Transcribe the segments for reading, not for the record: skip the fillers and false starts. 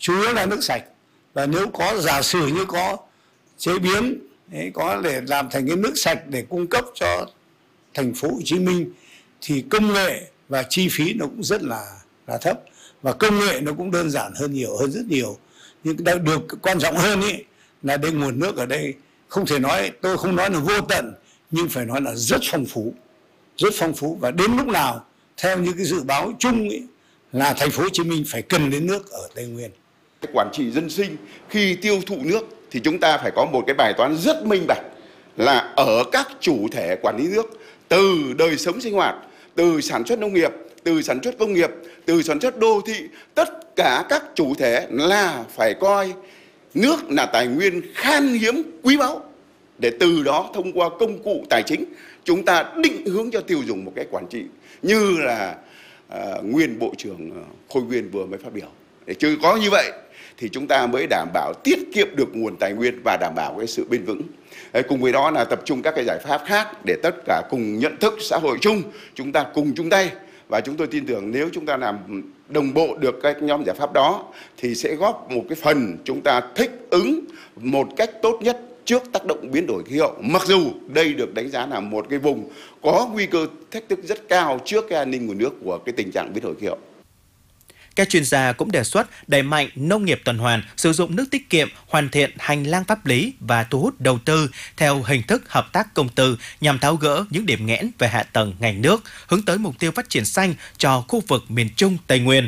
chủ yếu là nước sạch. Và nếu có giả sử như có chế biến, có để làm thành cái nước sạch để cung cấp cho thành phố Hồ Chí Minh thì công nghệ và chi phí nó cũng rất là thấp, và công nghệ nó cũng đơn giản hơn rất nhiều. Nhưng được quan trọng hơn là đây nguồn nước ở đây không thể nói, tôi không nói là vô tận, nhưng phải nói là rất phong phú, và đến lúc nào theo như cái dự báo chung là thành phố Hồ Chí Minh phải cần đến nước ở Tây Nguyên. Quản trị dân sinh khi tiêu thụ nước thì chúng ta phải có một cái bài toán rất minh bạch, là ở các chủ thể quản lý nước, từ đời sống sinh hoạt, từ sản xuất nông nghiệp, từ sản xuất công nghiệp, từ sản xuất đô thị, tất cả các chủ thể là phải coi nước là tài nguyên khan hiếm quý báu, để từ đó thông qua công cụ tài chính chúng ta định hướng cho tiêu dùng một cái quản trị như là nguyên Bộ trưởng Khôi Nguyên vừa mới phát biểu. Để chứ có như vậy thì chúng ta mới đảm bảo tiết kiệm được nguồn tài nguyên và đảm bảo cái sự bền vững. Cùng với đó là tập trung các cái giải pháp khác để tất cả cùng nhận thức xã hội chung, chúng ta cùng chung tay. Và chúng tôi tin tưởng nếu chúng ta làm đồng bộ được các nhóm giải pháp đó thì sẽ góp một cái phần chúng ta thích ứng một cách tốt nhất trước tác động biến đổi khí hậu. Mặc dù đây được đánh giá là một cái vùng có nguy cơ thách thức rất cao trước cái an ninh nguồn nước của cái tình trạng biến đổi khí hậu. Các chuyên gia cũng đề xuất đẩy mạnh nông nghiệp tuần hoàn, sử dụng nước tiết kiệm, hoàn thiện hành lang pháp lý và thu hút đầu tư theo hình thức hợp tác công tư nhằm tháo gỡ những điểm nghẽn về hạ tầng ngành nước, hướng tới mục tiêu phát triển xanh cho khu vực miền Trung Tây Nguyên.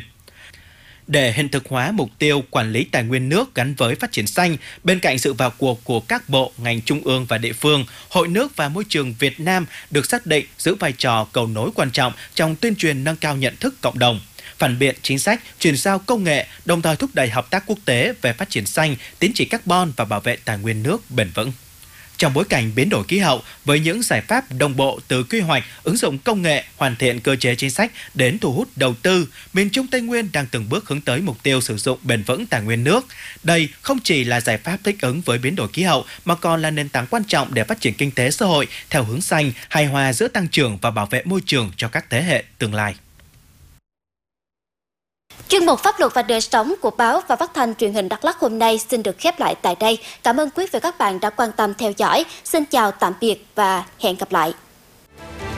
Để hiện thực hóa mục tiêu quản lý tài nguyên nước gắn với phát triển xanh, bên cạnh sự vào cuộc của các bộ, ngành trung ương và địa phương, Hội nước và Môi trường Việt Nam được xác định giữ vai trò cầu nối quan trọng trong tuyên truyền nâng cao nhận thức cộng đồng, phản biện chính sách, chuyển giao công nghệ, đồng thời thúc đẩy hợp tác quốc tế về phát triển xanh, tín chỉ carbon và bảo vệ tài nguyên nước bền vững. Trong bối cảnh biến đổi khí hậu, với những giải pháp đồng bộ từ quy hoạch, ứng dụng công nghệ, hoàn thiện cơ chế chính sách đến thu hút đầu tư, miền Trung Tây Nguyên đang từng bước hướng tới mục tiêu sử dụng bền vững tài nguyên nước. Đây không chỉ là giải pháp thích ứng với biến đổi khí hậu mà còn là nền tảng quan trọng để phát triển kinh tế xã hội theo hướng xanh, hài hòa giữa tăng trưởng và bảo vệ môi trường cho các thế hệ tương lai. Chuyên mục Pháp luật và đời sống của báo và phát thanh truyền hình Đắk Lắk hôm nay xin được khép lại tại đây. Cảm ơn quý vị và các bạn đã quan tâm theo dõi. Xin chào tạm biệt và hẹn gặp lại.